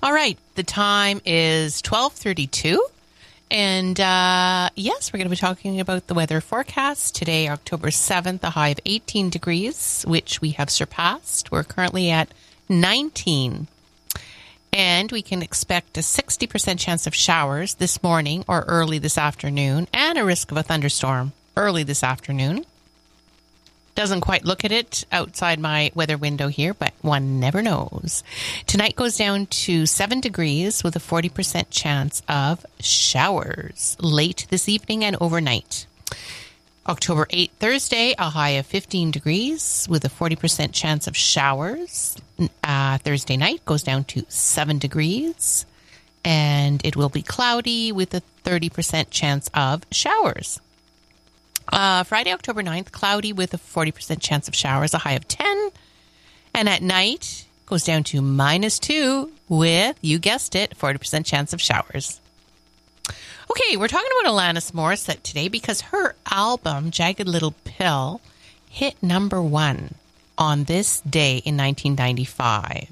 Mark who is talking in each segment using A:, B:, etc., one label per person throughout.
A: All right, the time is 12:32. And yes, we're going to be talking about the weather forecast. Today, October 7th, a high of 18 degrees, which we have surpassed. We're currently at 19. And we can expect a 60% chance of showers this morning or early this afternoon, and a risk of a thunderstorm early this afternoon. Doesn't quite look at it outside my weather window here, but one never knows. Tonight goes down to 7 degrees with a 40% chance of showers late this evening and overnight. October 8th, Thursday, a high of 15 degrees with a 40% chance of showers. Thursday night goes down to 7 degrees, and it will be cloudy with a 30% chance of showers. Friday, October 9th, cloudy with a 40% chance of showers, a high of 10. And at night, goes down to -2 with, you guessed it, 40% chance of showers. Okay, we're talking about Alanis Morissette today because her album, Jagged Little Pill, hit number 1 on this day in 1995.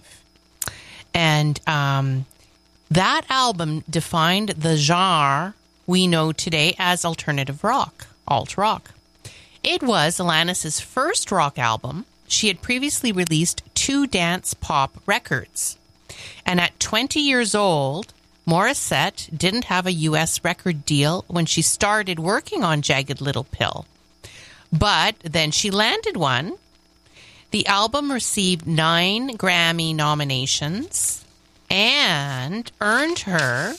A: And that album defined the genre we know today as alternative rock. Alt rock. It was Alanis's first rock album. She had previously released 2 dance pop records. And at 20 years old, Morissette didn't have a U.S. record deal when she started working on Jagged Little Pill. But then she landed one. The album received 9 Grammy nominations and earned her,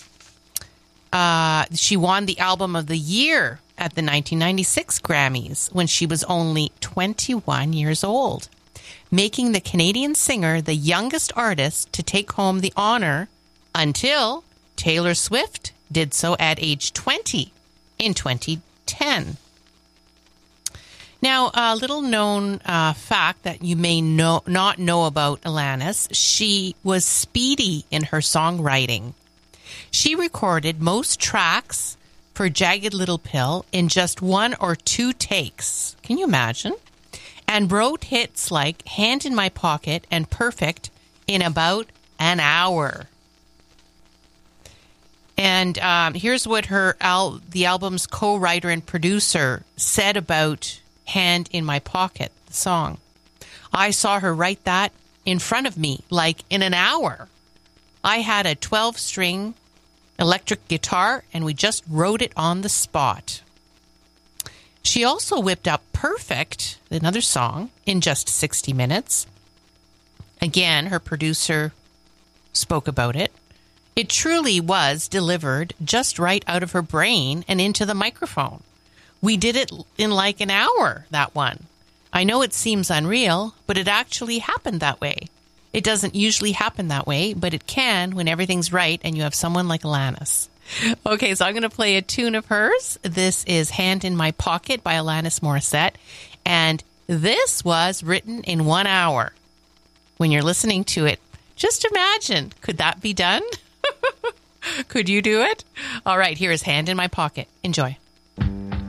A: she won the Album of the Year at the 1996 Grammys when she was only 21 years old, making the Canadian singer the youngest artist to take home the honor until Taylor Swift did so at age 20 in 2010. Now, a little known fact that you may not know about Alanis, she was speedy in her songwriting. She recorded most tracks for Jagged Little Pill in just 1 or 2 takes. Can you imagine? And wrote hits like Hand in My Pocket and Perfect in about an hour. And here's what the album's co-writer and producer said about Hand in My Pocket, the song. I saw her write that in front of me, like in an hour. I had a 12-string electric guitar, and we just wrote it on the spot. She also whipped up Perfect, another song, in just 60 minutes. Again, her producer spoke about it. It truly was delivered just right out of her brain and into the microphone. We did it in like an hour, that one. I know it seems unreal, but it actually happened that way. It doesn't usually happen that way, but it can when everything's right and you have someone like Alanis. Okay, so I'm going to play a tune of hers. This is Hand in My Pocket by Alanis Morissette. And this was written in 1 hour. When you're listening to it, just imagine, could that be done? Could you do it? All right, here is Hand in My Pocket. Enjoy.